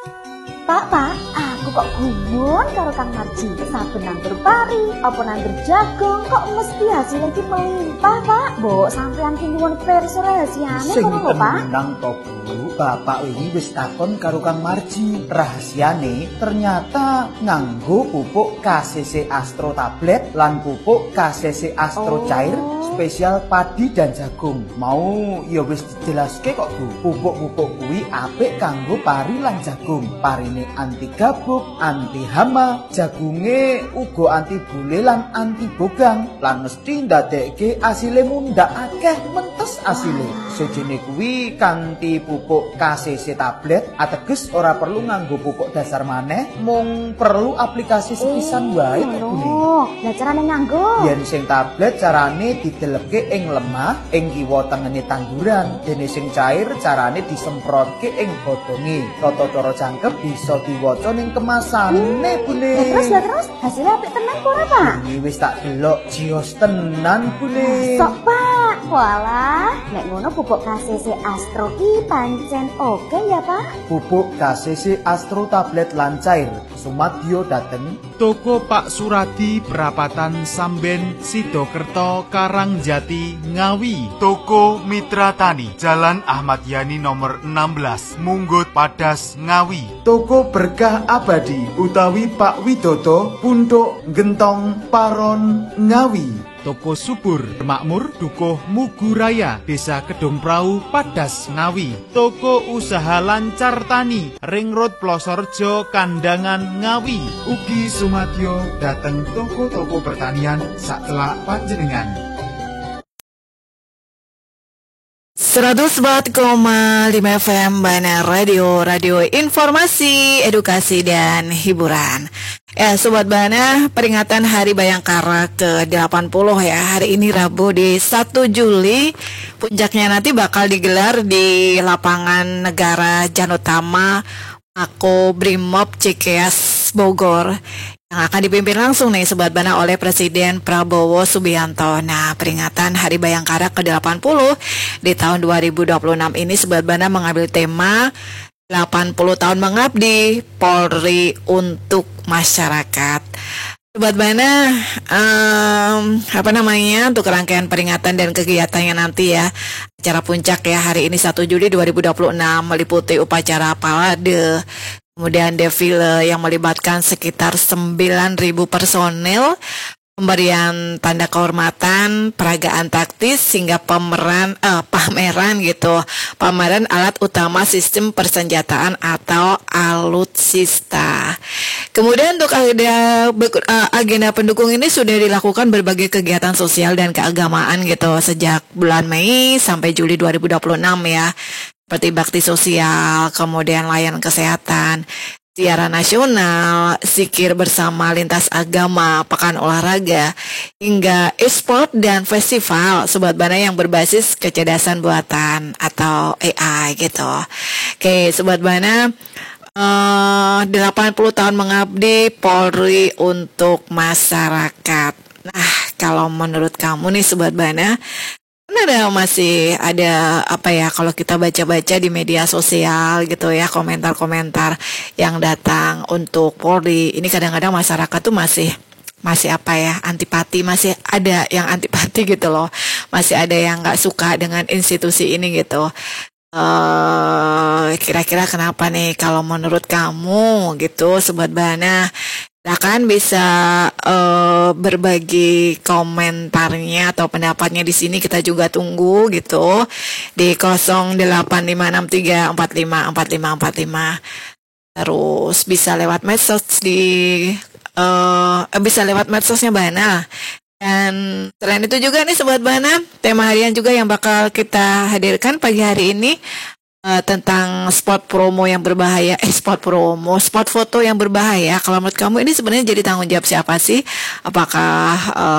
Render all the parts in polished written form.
Pak, aku kok gumun karo Kang Marji. Saben nandur pari, apa nandur jagung, kok mesti hasilnya ki melimpah, Pak. Mbok sampean ki nyuwun pirsa rahasiane Sing kono lho, Pak. tenang to, Bu. Bapak wingi wis takon karo Kang Marji. Rahasiane ternyata nganggo pupuk KCC Astro tablet lan pupuk KCC Astro cair spesial padi dan jagung. Mau ya wis dijelaske kok, Bu. Pupuk-pupuk kuwi apik kanggo pari lan jagung. Parine anti gabuk, anti hama, jagunge uga anti bule lan anti bogang. Lan mesti ndadekke asile mundhak akeh mentes asile. Sejene kuwi kanthi pupuk KCC tablet ateges ora perlu nganggo pupuk dasar maneh, mung perlu aplikasi sepisan wae kok, Bu. Lah carane nganggo? Yen sing tablet carane didelepke ing lemah ing kiwa tengene tanduran, dene sing cair carane disemprotke ing godhonge. Tata cara jangkep bisa diwaca ning kemasane, Bune. Terus hasilnya apik tenan kok ora, Pak? Ini wis tak delok jios tenan, Bune. Sok, Pak. Walah, nek ngono pupuk KCC Astro ki pancen oke ya, Pak? Pupuk KCC Astro tablet lan cair sumadyo dateng Toko Pak Suradi Perapatan Samben Sidokerto Karangjati Ngawi. Toko Mitra Tani Jalan Ahmad Yani nomor 16 Munggut Padas Ngawi. Toko Berkah Abadi utawi Pak Widodo Punduk Gentong Paron Ngawi. Toko Subur Makmur Dukuh Muguraya Desa Kedung Prau Padas Ngawi. Toko Usaha Lancar Tani Ring Road Plosorjo Kandangan Ngawi. Ugi sumadyo dateng toko-toko pertanian sakelak panjenengan. 104,5 FM Bana Radio informasi, edukasi, dan hiburan. Sobat Bana, peringatan Hari Bayangkara ke-80 ya. Hari ini Rabu di 1 Juli. Puncaknya nanti bakal digelar di Lapangan Negara Janutama Mako Brimob Cikeas Bogor, yang akan dipimpin langsung nih Sobat Bana oleh Presiden Prabowo Subianto. Nah, peringatan Hari Bayangkara ke-80 di tahun 2026 ini Sobat Bana mengambil tema 80 tahun mengabdi Polri untuk masyarakat. Sobat Bana, untuk rangkaian peringatan dan kegiatannya nanti ya, acara puncak ya hari ini 1 Juli 2026 meliputi upacara parade, kemudian defile yang melibatkan sekitar 9.000 personel, pemberian tanda kehormatan, peragaan taktis, hingga pameran alat utama sistem persenjataan atau alutsista. Kemudian untuk agenda pendukung ini sudah dilakukan berbagai kegiatan sosial dan keagamaan gitu sejak bulan Mei sampai Juli 2026 ya. Seperti bakti sosial, kemudian layanan kesehatan, siaran nasional, zikir bersama lintas agama, pekan olahraga, hingga e-sport dan festival Sobat Bana yang berbasis kecerdasan buatan atau AI gitu. Oke, Sobat Bana, 80 tahun mengabdi Polri untuk masyarakat. Nah, kalau menurut kamu nih Sobat Bana, masih ada kalau kita baca-baca di media sosial gitu ya, komentar-komentar yang datang untuk Polri ini, kadang-kadang masyarakat tuh masih antipati, masih ada yang antipati gitu loh, masih ada yang nggak suka dengan institusi ini gitu. Kira-kira kenapa nih kalau menurut kamu gitu Sobat Bana? Silakan bisa berbagi komentarnya atau pendapatnya di sini, kita juga tunggu gitu di 088563454545. Terus bisa lewat medsos bisa lewat medsosnya Bana. Dan selain itu juga nih Sobat Bana, tema harian juga yang bakal kita hadirkan pagi hari ini tentang spot foto yang berbahaya. Kalau menurut kamu ini sebenarnya jadi tanggung jawab siapa sih? Apakah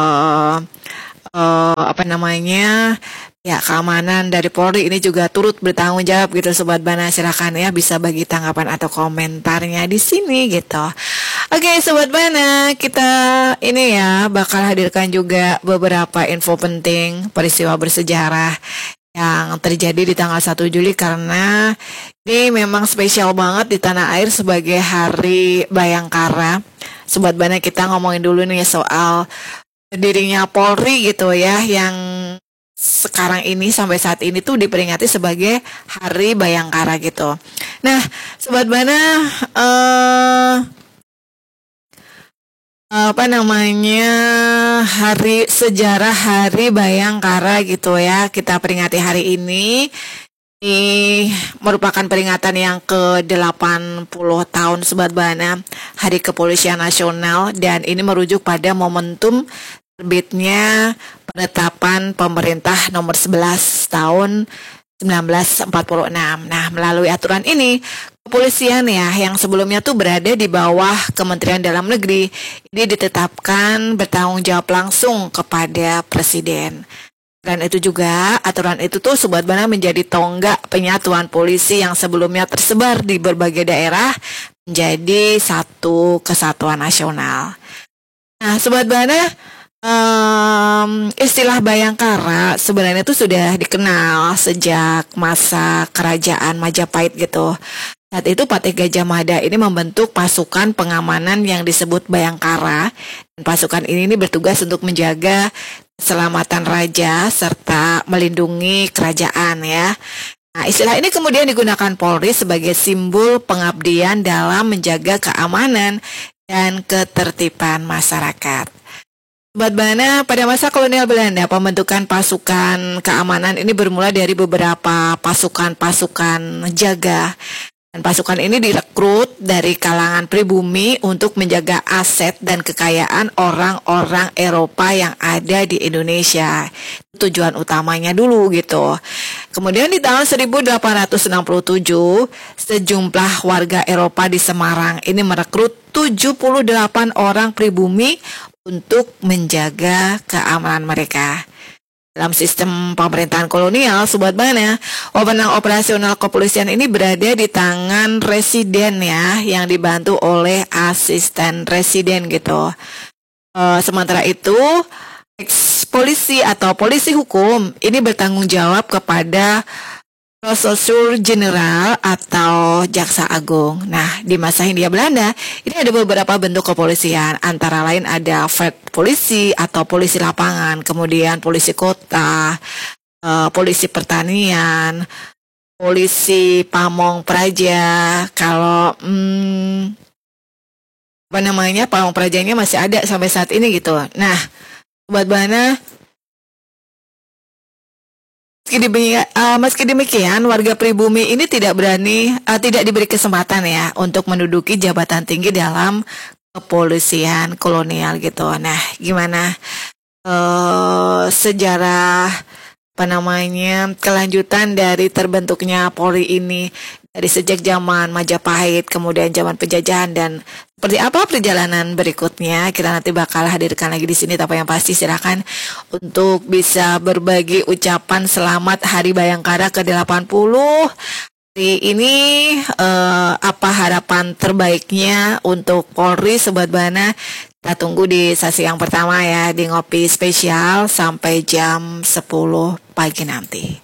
keamanan dari Polri ini juga turut bertanggung jawab gitu Sobat Bana? Silakan ya bisa bagi tanggapan atau komentarnya di sini gitu. Oke Sobat Bana, kita ini ya bakal hadirkan juga beberapa info penting peristiwa bersejarah yang terjadi di tanggal 1 Juli karena ini memang spesial banget di tanah air sebagai Hari Bayangkara. Sobat Bana, kita ngomongin dulu nih soal berdirinya Polri gitu ya, yang sekarang ini sampai saat ini tuh diperingati sebagai Hari Bayangkara gitu. Nah, Sobat Bana, sejarah Hari Bayangkara gitu ya, kita peringati hari ini. Ini merupakan peringatan yang ke-80 tahun Sobat Bana, Hari Kepolisian Nasional, dan ini merujuk pada momentum terbitnya penetapan pemerintah nomor 11 tahun 1946. Nah, melalui aturan ini, kepolisian ya yang sebelumnya tuh berada di bawah Kementerian Dalam Negeri, ini ditetapkan bertanggung jawab langsung kepada Presiden. Dan itu juga, aturan itu tuh Sobat Bana menjadi tonggak penyatuan polisi yang sebelumnya tersebar di berbagai daerah menjadi satu kesatuan nasional. Nah, Sobat Bana, istilah Bayangkara sebenarnya itu sudah dikenal sejak masa kerajaan Majapahit gitu. Saat itu Patih Gajah Mada ini membentuk pasukan pengamanan yang disebut Bayangkara. Dan pasukan ini bertugas untuk menjaga keselamatan raja serta melindungi kerajaan ya. Nah, istilah ini kemudian digunakan Polri sebagai simbol pengabdian dalam menjaga keamanan dan ketertiban masyarakat. Sobat Bana, pada masa kolonial Belanda, pembentukan pasukan keamanan ini bermula dari beberapa pasukan-pasukan jaga. Dan pasukan ini direkrut dari kalangan pribumi untuk menjaga aset dan kekayaan orang-orang Eropa yang ada di Indonesia. Tujuan utamanya dulu gitu. Kemudian di tahun 1867, sejumlah warga Eropa di Semarang ini merekrut 78 orang pribumi untuk menjaga keamanan mereka. Dalam sistem pemerintahan kolonial, Sobat Bana, wewenang operasional kepolisian ini berada di tangan residen ya, yang dibantu oleh asisten residen gitu. Sementara itu, ex-polisi atau polisi hukum ini bertanggung jawab kepada Prosedur Jenderal atau Jaksa Agung. Nah, di masa Hindia Belanda, ini ada beberapa bentuk kepolisian. Antara lain ada Fred polisi atau polisi lapangan, kemudian polisi kota, polisi pertanian, polisi pamong praja. Kalau pamong prajanya masih ada sampai saat ini gitu. Nah, Sobat Bana, meski demikian, warga pribumi ini tidak diberi kesempatan ya untuk menduduki jabatan tinggi dalam kepolisian kolonial gitu. Nah, gimana sejarah kelanjutan dari terbentuknya Polri ini dari sejak zaman Majapahit, kemudian zaman penjajahan, dan seperti apa perjalanan berikutnya kita nanti bakal hadirkan lagi di sini. Tapi yang pasti silakan untuk bisa berbagi ucapan selamat Hari Bayangkara ke-80. Hari ini apa harapan terbaiknya untuk Polri, Sobat Bana? Kita tunggu di sesi yang pertama ya, di Ngopi Spesial sampai jam 10 pagi nanti.